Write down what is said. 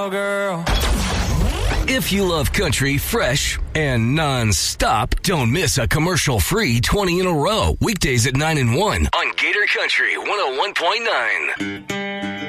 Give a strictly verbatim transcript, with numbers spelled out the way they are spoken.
girl. If you love country fresh and non-stop, don't miss a commercial-free twenty in a row. Weekdays at nine and one on Gator Country one oh one point nine.